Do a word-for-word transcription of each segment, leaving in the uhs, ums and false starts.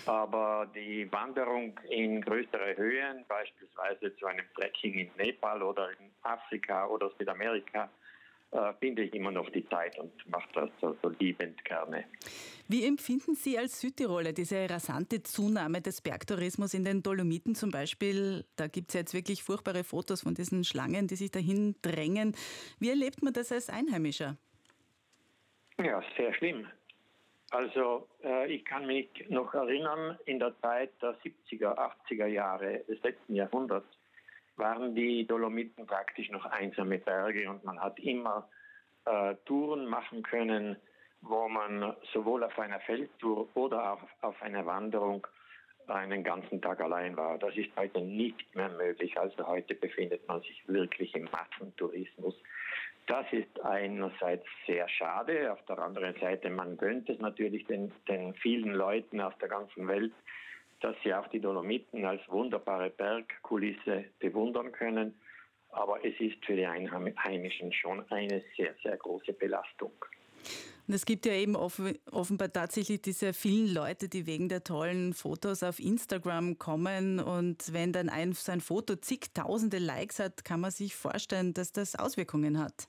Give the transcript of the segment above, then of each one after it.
Aber die Wanderung in größere Höhen, beispielsweise zu einem Trekking in Nepal oder in Afrika oder Südamerika, äh, finde ich immer noch die Zeit und mache das so, so liebend gerne. Wie empfinden Sie als Südtiroler diese rasante Zunahme des Bergtourismus in den Dolomiten zum Beispiel? Da gibt es ja jetzt wirklich furchtbare Fotos von diesen Schlangen, die sich dahin drängen. Wie erlebt man das als Einheimischer? Ja, sehr schlimm. Also äh, ich kann mich noch erinnern, in der Zeit der siebziger, achtziger Jahre des letzten Jahrhunderts waren die Dolomiten praktisch noch einsame Berge und man hat immer äh, Touren machen können, wo man sowohl auf einer Feldtour oder auch auf einer Wanderung einen ganzen Tag allein war. Das ist heute nicht mehr möglich. Also heute befindet man sich wirklich im Massentourismus. Das ist einerseits sehr schade. Auf der anderen Seite, man gönnt es natürlich den, den vielen Leuten aus der ganzen Welt, dass sie auch die Dolomiten als wunderbare Bergkulisse bewundern können. Aber es ist für die Einheimischen schon eine sehr, sehr große Belastung. Und es gibt ja eben offenbar tatsächlich diese vielen Leute, die wegen der tollen Fotos auf Instagram kommen. Und wenn dann ein, so ein Foto zigtausende Likes hat, kann man sich vorstellen, dass das Auswirkungen hat.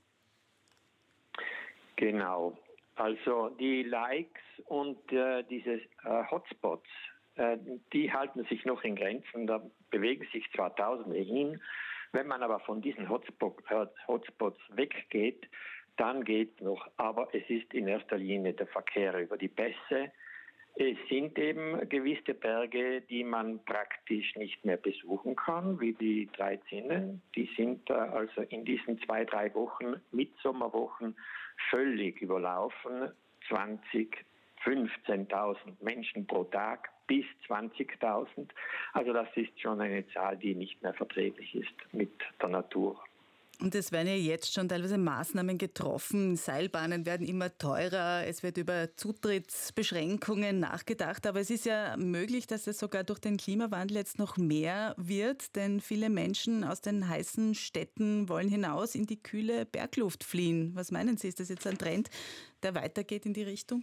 Genau. Also die Likes und äh, diese äh, Hotspots, äh, die halten sich noch in Grenzen. Da bewegen sich zwar Tausende hin. Wenn man aber von diesen Hotspot, Hotspots weggeht, dann geht noch, aber es ist in erster Linie der Verkehr über die Pässe. Es sind eben gewisse Berge, die man praktisch nicht mehr besuchen kann, wie die drei Zinnen. Die sind also in diesen zwei, drei Wochen, Mitsommerwochen, völlig überlaufen. zwanzig, fünfzehntausend Menschen pro Tag bis zwanzigtausend. Also das ist schon eine Zahl, die nicht mehr verträglich ist mit der Natur. Und es werden ja jetzt schon teilweise Maßnahmen getroffen. Seilbahnen werden immer teurer. Es wird über Zutrittsbeschränkungen nachgedacht. Aber es ist ja möglich, dass es sogar durch den Klimawandel jetzt noch mehr wird. Denn viele Menschen aus den heißen Städten wollen hinaus in die kühle Bergluft fliehen. Was meinen Sie? Ist das jetzt ein Trend, der weitergeht in die Richtung?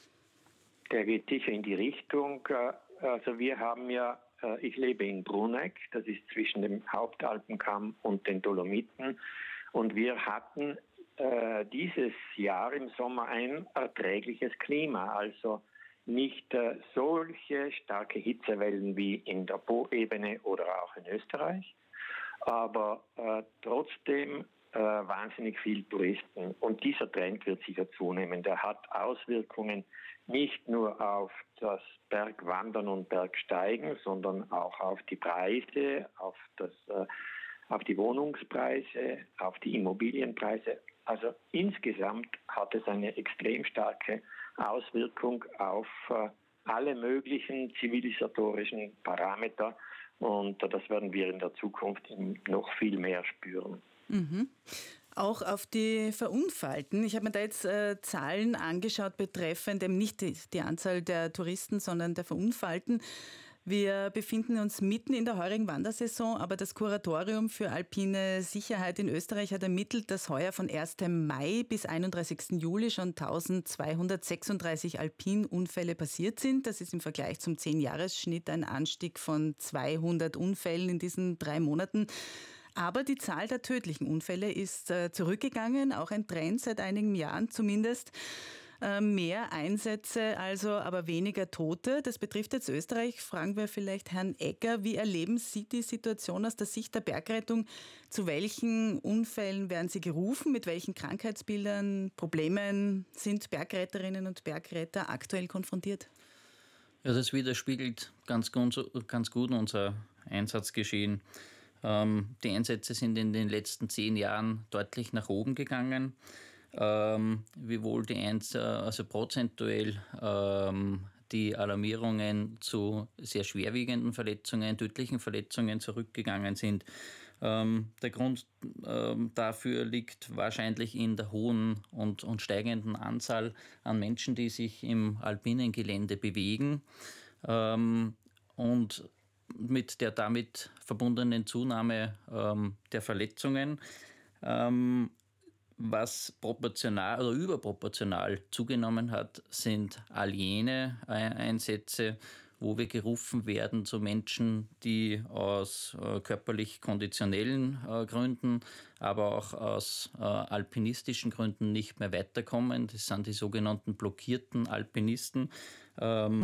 Der geht sicher in die Richtung. Also wir haben ja Ich lebe in Bruneck, das ist zwischen dem Hauptalpenkamm und den Dolomiten. Und wir hatten äh, dieses Jahr im Sommer ein erträgliches Klima, also nicht äh, solche starke Hitzewellen wie in der Po-Ebene oder auch in Österreich, aber äh, trotzdem äh, wahnsinnig viel Touristen. Und dieser Trend wird sicher zunehmen. Der hat Auswirkungen nicht nur auf das Bergwandern und Bergsteigen, sondern auch auf die Preise, auf das, äh, auf die Wohnungspreise, auf die Immobilienpreise. Also insgesamt hat es eine extrem starke Auswirkung auf äh, alle möglichen zivilisatorischen Parameter und äh, das werden wir in der Zukunft noch viel mehr spüren. Mhm. Auch auf die Verunfallten. Ich habe mir da jetzt äh, Zahlen angeschaut betreffend eben nicht die, die Anzahl der Touristen, sondern der Verunfallten. Wir befinden uns mitten in der heurigen Wandersaison, aber das Kuratorium für alpine Sicherheit in Österreich hat ermittelt, dass heuer von ersten Mai bis einunddreißigsten Juli schon eintausendzweihundertsechsunddreißig Alpinunfälle passiert sind. Das ist im Vergleich zum zehn-Jahres-Schnitt ein Anstieg von zweihundert Unfällen in diesen drei Monaten. Aber die Zahl der tödlichen Unfälle ist äh, zurückgegangen, auch ein Trend seit einigen Jahren zumindest. Äh, mehr Einsätze, also aber weniger Tote. Das betrifft jetzt Österreich. Fragen wir vielleicht Herrn Egger, wie erleben Sie die Situation aus der Sicht der Bergrettung? Zu welchen Unfällen werden Sie gerufen? Mit welchen Krankheitsbildern, Problemen sind Bergretterinnen und Bergretter aktuell konfrontiert? Ja, das widerspiegelt ganz, ganz gut unser Einsatzgeschehen. Die Einsätze sind in den letzten zehn Jahren deutlich nach oben gegangen, ähm, wiewohl die Eins, also prozentuell ähm, die Alarmierungen zu sehr schwerwiegenden Verletzungen, tödlichen Verletzungen zurückgegangen sind. Ähm, der Grund ähm, dafür liegt wahrscheinlich in der hohen und, und steigenden Anzahl an Menschen, die sich im alpinen Gelände bewegen ähm, und mit der damit verbundenen Zunahme ähm, der Verletzungen, ähm, was proportional oder überproportional zugenommen hat, sind all jene Einsätze, wo wir gerufen werden zu Menschen, die aus äh, körperlich konditionellen äh, Gründen, aber auch aus äh, alpinistischen Gründen nicht mehr weiterkommen. Das sind die sogenannten blockierten Alpinisten. Ähm,